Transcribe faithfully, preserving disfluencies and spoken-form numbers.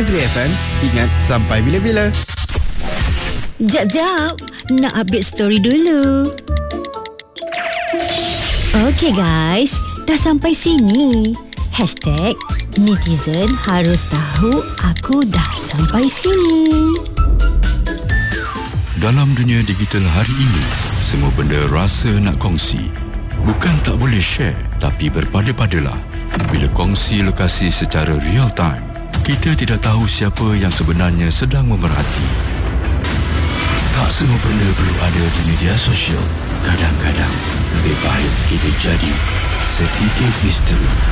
Negeri F M. Ingat sampai bila-bila. Jap, jap. Nak update story dulu. Okay guys, dah sampai sini. Hashtag netizen harus tahu aku dah sampai sini. Dalam dunia digital hari ini, semua benda rasa nak kongsi. Bukan tak boleh share, tapi berpada-padalah. Bila kongsi lokasi secara real time, kita tidak tahu siapa yang sebenarnya sedang memerhati. Tak semua benda perlu ada di media sosial. Kadang-kadang lebih baik kita jadi sedikit misteri.